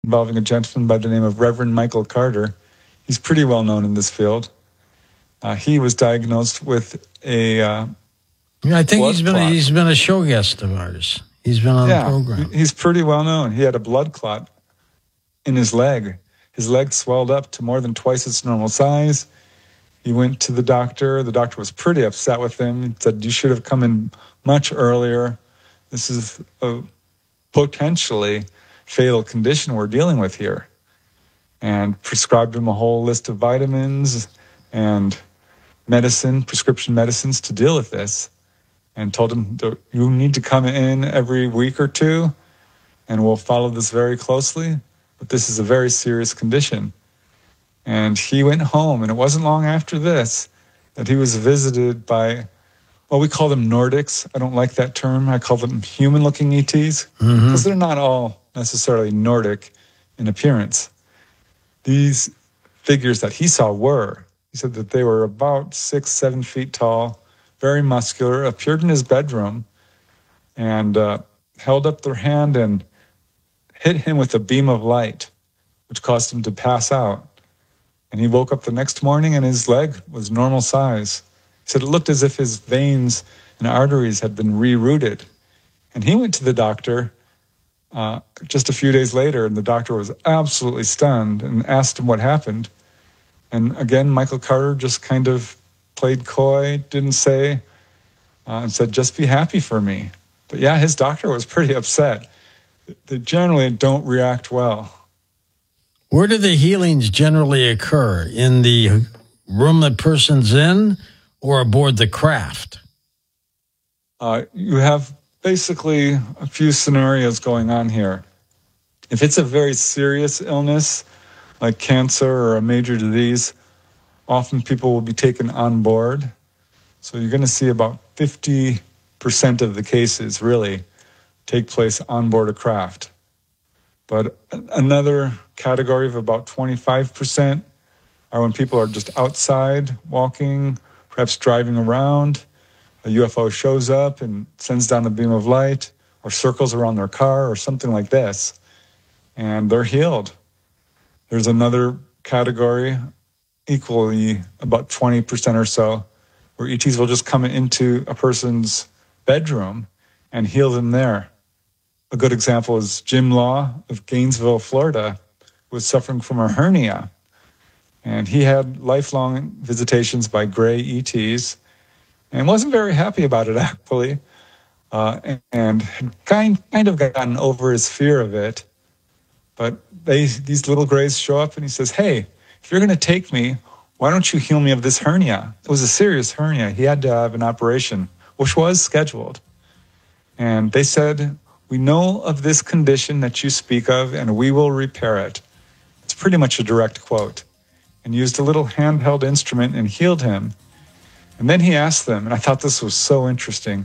involving a gentleman by the name of Reverend Michael Carter. He's pretty well known in this field. He was diagnosed with a I think he's been a show guest of ours. He's been on the program. He's pretty well known. He had a blood clot in his leg. His leg swelled up to more than twice its normal size. He went to the doctor. The doctor was pretty upset with him. He said, "You should have come in much earlier. This is a potentially fatal condition we're dealing with here." And prescribed him a whole list of vitamins and prescription medicines to deal with this. And told him, "You need to come in every week or two, and we'll follow this very closely. But this is a very serious condition." And he went home, and it wasn't long after this that he was visited by, we call them Nordics. I don't like that term. I call them human-looking ETs, because they're not all necessarily Nordic in appearance. These figures that he saw he said that they were about 6-7 feet tall, very muscular, appeared in his bedroom, and held up their hand and hit him with a beam of light, which caused him to pass out. And he woke up the next morning and his leg was normal size. He said it looked as if his veins and arteries had been rerouted. And he went to the doctor just a few days later, and the doctor was absolutely stunned and asked him what happened. And again, Michael Carter just kind of played coy, didn't say, and said, "Just be happy for me." But yeah, his doctor was pretty upset. They generally don't react well. Where do the healings generally occur? In the room the person's in or aboard the craft? You have basically a few scenarios going on here. If it's a very serious illness, like cancer or a major disease, often people will be taken on board. So you're going to see about 50% of the cases really take place on board a craft. But another category of about 25% are when people are just outside walking, perhaps driving around. A UFO shows up and sends down a beam of light or circles around their car or something like this, and they're healed. There's another category, equally about 20% or so, where ETs will just come into a person's bedroom and heal them there. A good example is Jim Law of Gainesville, Florida, who was suffering from a hernia. And he had lifelong visitations by gray ETs and wasn't very happy about it, actually, and had kind of gotten over his fear of it. But these little grays show up, and he says, "Hey, if you're going to take me, why don't you heal me of this hernia?" It was a serious hernia. He had to have an operation, which was scheduled. And they said, "We know of this condition that you speak of, and we will repair it." It's pretty much a direct quote. And used a little handheld instrument and healed him. And then he asked them, and I thought this was so interesting,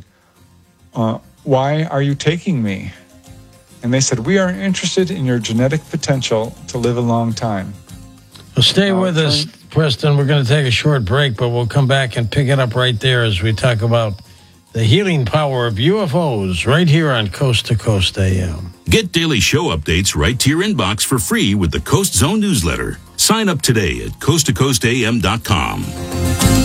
"Why are you taking me?" And they said, "We are interested in your genetic potential to live a long time." Well, stay with us, Preston. We're going to take a short break, but we'll come back and pick it up right there as we talk about the healing power of UFOs right here on Coast to Coast AM. Get daily show updates right to your inbox for free with the Coast Zone newsletter. Sign up today at coasttocoastam.com.